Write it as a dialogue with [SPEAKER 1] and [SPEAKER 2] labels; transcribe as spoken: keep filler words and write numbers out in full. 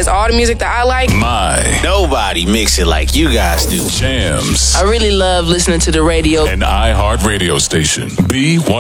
[SPEAKER 1] plays all the music that I like.
[SPEAKER 2] My.
[SPEAKER 3] Nobody mix it like you guys do.
[SPEAKER 2] Jams.
[SPEAKER 4] I really love listening to the radio.
[SPEAKER 2] An iHeart radio station. B one.